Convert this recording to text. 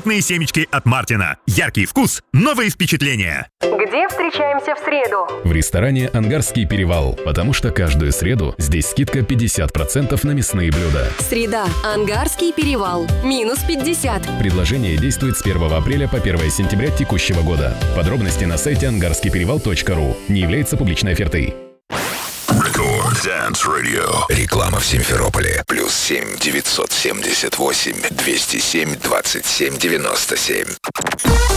великолепные семечки от Мартина. Яркий вкус, новые впечатления. Где встречаемся в среду? В ресторане «Ангарский перевал», потому что каждую среду здесь скидка 50% на мясные блюда. Среда. Ангарский перевал. Минус 50. Предложение действует с 1 апреля по 1 сентября текущего года. Подробности на сайте angarskiyperевал.ru. Не является публичной офертой. Dance Radio. Реклама в Симферополе. +7 978 207 27 97.